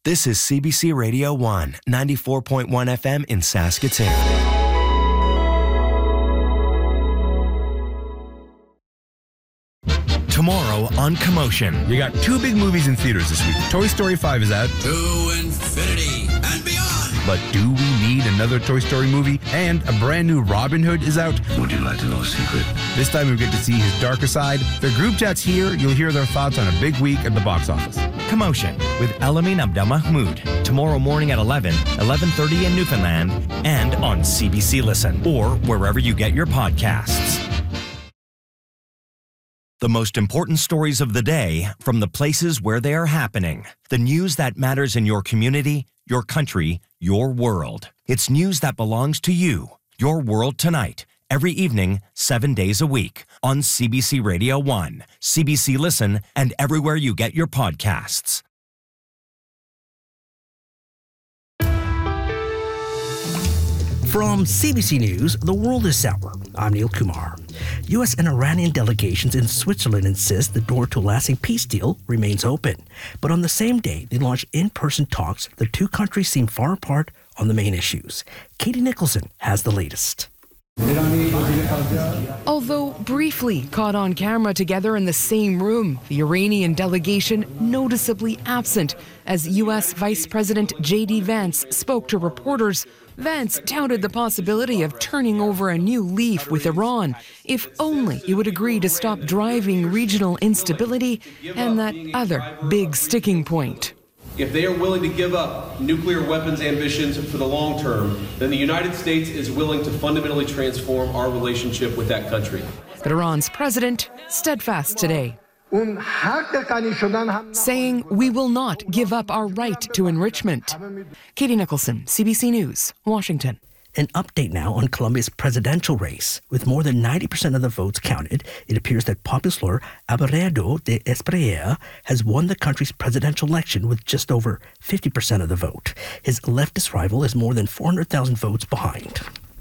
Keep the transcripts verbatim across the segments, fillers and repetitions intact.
This is C B C Radio one, ninety-four point one F M in Saskatoon. Tomorrow on Commotion. You got two big movies in theaters this week. Toy Story five is out. To infinity and beyond. But do we need another Toy Story movie? And a brand new Robin Hood is out. Would you like to know a secret? This time we get to see his darker side. Their group chat's here. You'll hear their thoughts on a big week at the box office. Commotion with Elamin Abdelmahmoud. Tomorrow morning at eleven, eleven thirty in Newfoundland, and on C B C Listen or wherever you get your podcasts. The most important stories of the day from the places where they are happening. The news that matters in your community, your country, your world. It's news that belongs to you. Your World Tonight. Every evening, seven days a week. On C B C Radio one, C B C Listen, and everywhere you get your podcasts. From C B C News, the world is sour. I'm Neil Kumar. U S and Iranian delegations in Switzerland insist the door to a lasting peace deal remains open. But on the same day they launch in-person talks, the two countries seem far apart on the main issues. Katie Nicholson has the latest. Although briefly caught on camera together in the same room, the Iranian delegation noticeably absent as U S Vice President J D Vance spoke to reporters. Vance touted the possibility of turning over a new leaf with Iran if only it would agree to stop driving regional instability and that other big sticking point. If they are willing to give up nuclear weapons ambitions for the long term, then the United States is willing to fundamentally transform our relationship with that country. But Iran's president steadfast today, saying we will not give up our right to enrichment. Katie Nicholson, C B C News, Washington. An update now on Colombia's presidential race. With more than ninety percent of the votes counted, it appears that popular Abelardo de Espriella has won the country's presidential election with just over fifty percent of the vote. His leftist rival is more than four hundred thousand votes behind.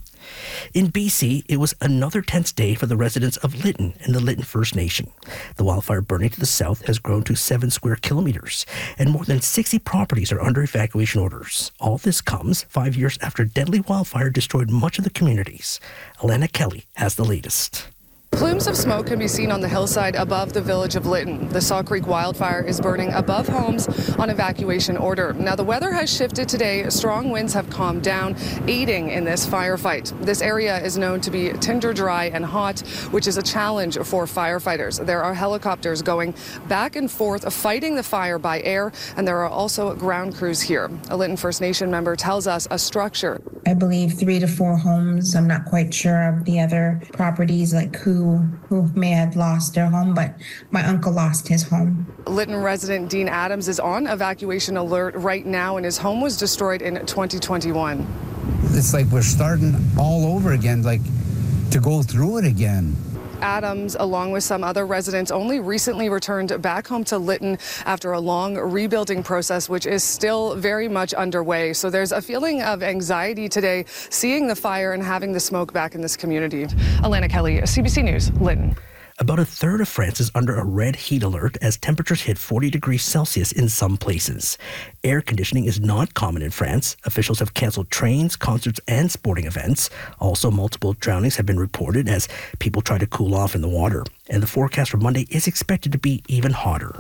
In B C, it was another tense day for the residents of Lytton and the Lytton First Nation. The wildfire burning to the south has grown to seven square kilometers, and more than sixty properties are under evacuation orders. All this comes five years after a deadly wildfire destroyed much of the communities. Alana Kelly has the latest. Plumes of smoke can be seen on the hillside above the village of Lytton. The Saw Creek wildfire is burning above homes on evacuation order. Now, the weather has shifted today. Strong winds have calmed down, aiding in this firefight. This area is known to be tinder dry and hot, which is a challenge for firefighters. There are helicopters going back and forth fighting the fire by air, and there are also ground crews here. A Lytton First Nation member tells us a structure. I believe three to four homes. I'm not quite sure of the other properties, like who who may have lost their home, but my uncle lost his home. Lytton resident Dean Adams is on evacuation alert right now, and his home was destroyed in twenty twenty-one. It's like we're starting all over again, like to go through it again. Adams, along with some other residents, only recently returned back home to Lytton after a long rebuilding process, which is still very much underway. So there's a feeling of anxiety today, seeing the fire and having the smoke back in this community. Alana Kelly, C B C News, Lytton. About a third of France is under a red heat alert as temperatures hit forty degrees Celsius in some places. Air conditioning is not common in France. Officials have canceled trains, concerts, and sporting events. Also, multiple drownings have been reported as people try to cool off in the water. And the forecast for Monday is expected to be even hotter.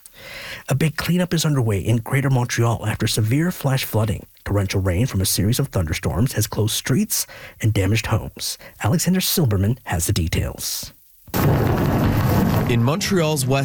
A big cleanup is underway in Greater Montreal after severe flash flooding. Torrential rain from a series of thunderstorms has closed streets and damaged homes. Alexander Silberman has the details. In Montreal's west